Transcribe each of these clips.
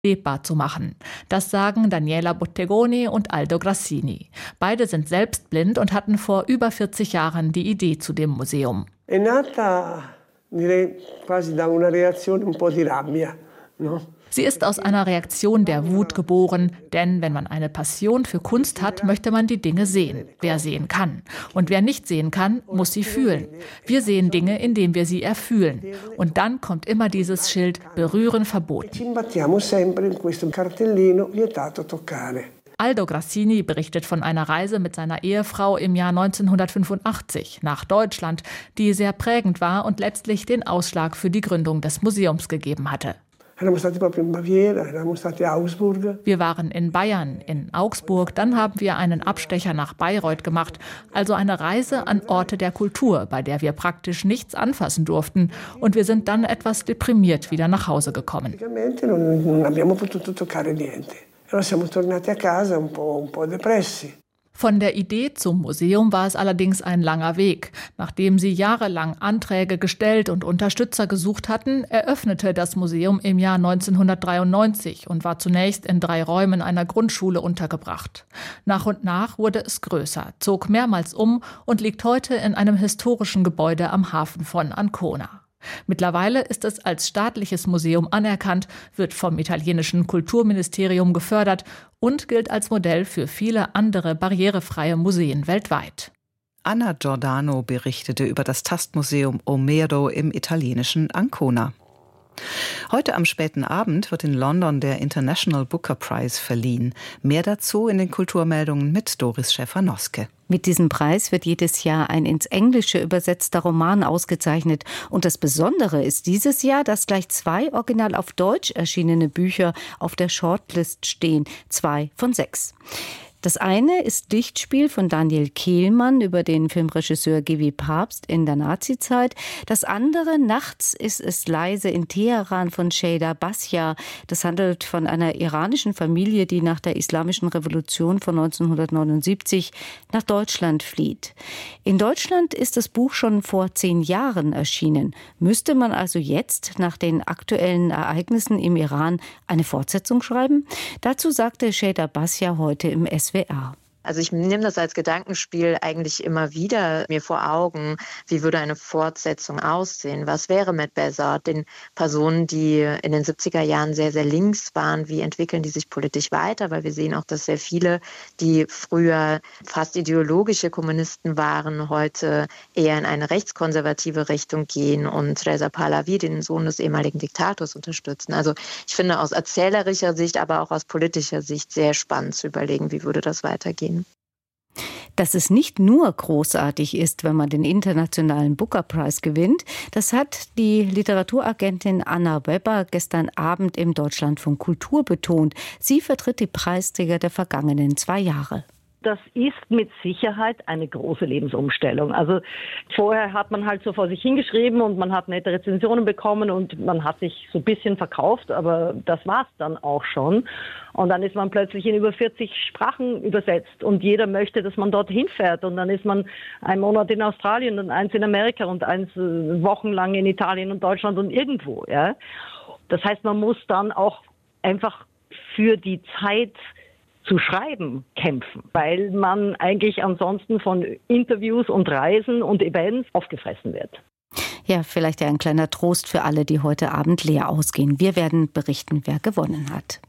lebbar zu machen. Das sagen Daniela Bottegoni und Aldo Grassini. Beide sind selbst blind und hatten vor über 40 Jahren die Idee zu dem Museum. È nata, direi, quasi da una reazione un po' di rabbia, no? Sie ist aus einer Reaktion der Wut geboren, denn wenn man eine Passion für Kunst hat, möchte man die Dinge sehen. Wer sehen kann. Und wer nicht sehen kann, muss sie fühlen. Wir sehen Dinge, indem wir sie erfühlen. Und dann kommt immer dieses Schild Berühren verboten. Aldo Grassini berichtet von einer Reise mit seiner Ehefrau im Jahr 1985 nach Deutschland, die sehr prägend war und letztlich den Ausschlag für die Gründung des Museums gegeben hatte. Wir waren in Bayern, in Augsburg, dann haben wir einen Abstecher nach Bayreuth gemacht, also eine Reise an Orte der Kultur, bei der wir praktisch nichts anfassen durften. Und wir sind dann etwas deprimiert wieder nach Hause gekommen. Von der Idee zum Museum war es allerdings ein langer Weg. Nachdem sie jahrelang Anträge gestellt und Unterstützer gesucht hatten, eröffnete das Museum im Jahr 1993 und war zunächst in 3 Räumen einer Grundschule untergebracht. Nach und nach wurde es größer, zog mehrmals um und liegt heute in einem historischen Gebäude am Hafen von Ancona. Mittlerweile ist es als staatliches Museum anerkannt, wird vom italienischen Kulturministerium gefördert und gilt als Modell für viele andere barrierefreie Museen weltweit. Anna Giordano berichtete über das Tastmuseum Omero im italienischen Ancona. Heute am späten Abend wird in London der International Booker Prize verliehen. Mehr dazu in den Kulturmeldungen mit Doris Schäfer-Noske. Mit diesem Preis wird jedes Jahr ein ins Englische übersetzter Roman ausgezeichnet. Und das Besondere ist dieses Jahr, dass gleich 2 original auf Deutsch erschienene Bücher auf der Shortlist stehen. 2 von 6. Das eine ist Lichtspiel von Daniel Kehlmann über den Filmregisseur G. W. Papst in der Nazizeit. Das andere, Nachts ist es leise in Teheran von Sheyda Bashar. Das handelt von einer iranischen Familie, die nach der Islamischen Revolution von 1979 nach Deutschland flieht. In Deutschland ist das Buch schon vor 10 Jahren erschienen. Müsste man also jetzt nach den aktuellen Ereignissen im Iran eine Fortsetzung schreiben? Dazu sagte Sheyda Bashar heute im SWR. Also ich nehme das als Gedankenspiel eigentlich immer wieder mir vor Augen, wie würde eine Fortsetzung aussehen? Was wäre mit Behzad, den Personen, die in den 70er Jahren sehr, sehr links waren? Wie entwickeln die sich politisch weiter? Weil wir sehen auch, dass sehr viele, die früher fast ideologische Kommunisten waren, heute eher in eine rechtskonservative Richtung gehen und Reza Pahlavi, den Sohn des ehemaligen Diktators, unterstützen. Also ich finde aus erzählerischer Sicht, aber auch aus politischer Sicht sehr spannend zu überlegen, wie würde das weitergehen. Dass es nicht nur großartig ist, wenn man den internationalen Booker Prize gewinnt, das hat die Literaturagentin Anna Weber gestern Abend im Deutschlandfunk Kultur betont. Sie vertritt die Preisträger der vergangenen 2 Jahre. Das ist mit Sicherheit eine große Lebensumstellung. Also vorher hat man halt so vor sich hingeschrieben und man hat nette Rezensionen bekommen und man hat sich so ein bisschen verkauft, aber das war's dann auch schon. Und dann ist man plötzlich in über 40 Sprachen übersetzt und jeder möchte, dass man dorthin fährt. Und dann ist man einen Monat in Australien und 1 in Amerika und 1 wochenlang in Italien und Deutschland und irgendwo. Ja? Das heißt, man muss dann auch einfach für die Zeit zu schreiben kämpfen, weil man eigentlich ansonsten von Interviews und Reisen und Events aufgefressen wird. Ja, vielleicht ja ein kleiner Trost für alle, die heute Abend leer ausgehen. Wir werden berichten, wer gewonnen hat.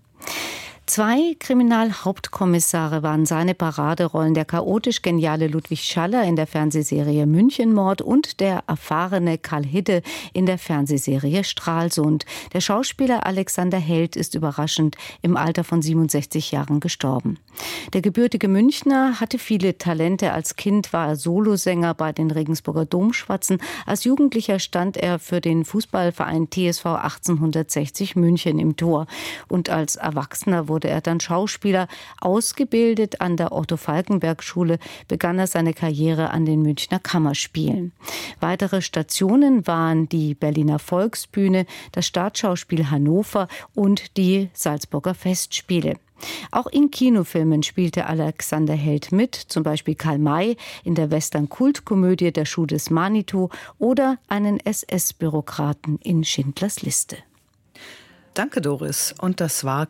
2 Kriminalhauptkommissare waren seine Paraderollen, der chaotisch geniale Ludwig Schaller in der Fernsehserie Münchenmord und der erfahrene Karl Hidde in der Fernsehserie Stralsund. Der Schauspieler Alexander Held ist überraschend im Alter von 67 Jahren gestorben. Der gebürtige Münchner hatte viele Talente. Als Kind war er Solosänger bei den Regensburger Domschwatzen. Als Jugendlicher stand er für den Fußballverein TSV 1860 München im Tor. Und als Erwachsener wurde er dann Schauspieler. Ausgebildet an der Otto-Falckenberg-Schule begann er seine Karriere an den Münchner Kammerspielen. Weitere Stationen waren die Berliner Volksbühne, das Staatsschauspiel Hannover und die Salzburger Festspiele. Auch in Kinofilmen spielte Alexander Held mit, zum Beispiel Karl May in der Western-Kultkomödie Der Schuh des Manitou oder einen SS-Bürokraten in Schindlers Liste. Danke, Doris. Und das war